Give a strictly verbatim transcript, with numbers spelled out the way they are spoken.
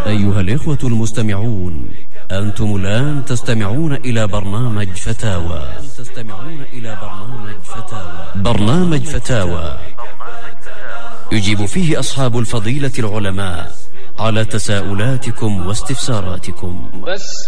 أيها الإخوة المستمعون، أنتم الآن تستمعون إلى برنامج فتاوى. تستمعون إلى برنامج فتاوى. برنامج فتاوى يجيب فيه أصحاب الفضيلة العلماء على تساؤلاتكم واستفساراتكم.